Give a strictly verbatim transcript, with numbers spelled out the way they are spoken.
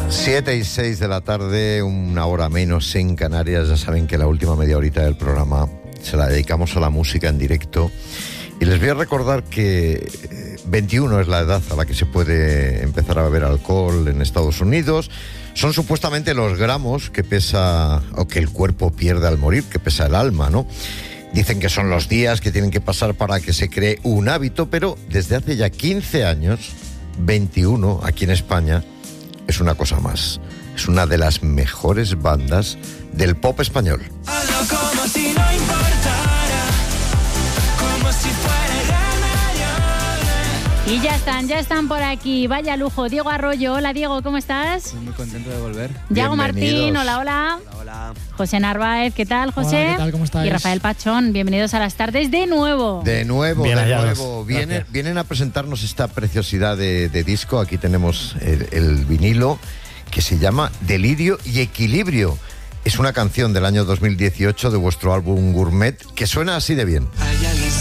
Siete y seis de la tarde, una hora menos en Canarias. Ya saben que la última media horita del programa se la dedicamos a la música en directo. Y les voy a recordar que veintiuno es la edad a la que se puede empezar a beber alcohol en Estados Unidos. Son supuestamente los gramos que pesa, o que el cuerpo pierde al morir, que pesa el alma, ¿no? Dicen que son los días que tienen que pasar para que se cree un hábito, pero desde hace ya quince años, veintiuno aquí en España, es una cosa más. Es una de las mejores bandas del pop español. Como si no importara, como si fuera irremediable. Y ya están, ya están por aquí. Vaya lujo. Diego Arroyo. Hola, Diego, ¿cómo estás? Estoy muy contento de volver. Yago Martín, hola, hola. Hola, hola. José Narváez, ¿qué tal, José? Hola, ¿qué tal? ¿Cómo estáis? Y Rafael Pachón, bienvenidos a las tardes de nuevo. De nuevo, Bien de hallados. nuevo. Vienen, vienen a presentarnos esta preciosidad de, de disco. Aquí tenemos el, el vinilo que se llama Delirio y Equilibrio. Es una canción del año dos mil dieciocho de vuestro álbum Gourmet que suena así de bien. Hay alguien